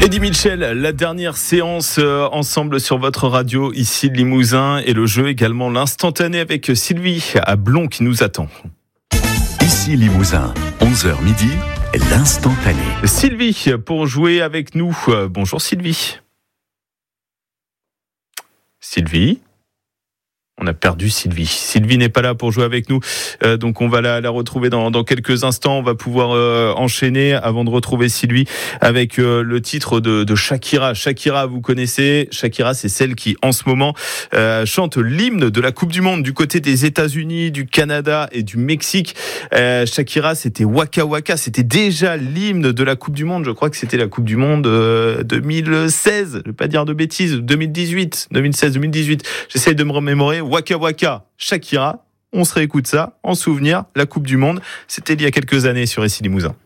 Eddie Mitchell, la dernière séance ensemble sur votre radio ici de Limousin et le jeu également l'instantané avec Sylvie à Blon qui nous attend. Ici Limousin, 11h midi, l'instantané. Sylvie pour jouer avec nous. Bonjour Sylvie. Sylvie. On a perdu Sylvie. Sylvie n'est pas là pour jouer avec nous. Donc on va la retrouver dans quelques instants. On va pouvoir enchaîner avant de retrouver Sylvie avec le titre de Shakira. Shakira, vous connaissez. Shakira, c'est celle qui, en ce moment, chante l'hymne de la Coupe du Monde du côté des États-Unis, du Canada et du Mexique. Shakira, c'était Waka Waka. C'était déjà l'hymne de la Coupe du Monde. Je crois que c'était la Coupe du Monde 2016. Je ne vais pas dire de bêtises. 2018. J'essaye de me remémorer. Waka Waka, Shakira, on se réécoute ça en souvenir, la Coupe du Monde, c'était il y a quelques années sur Ici Limousin.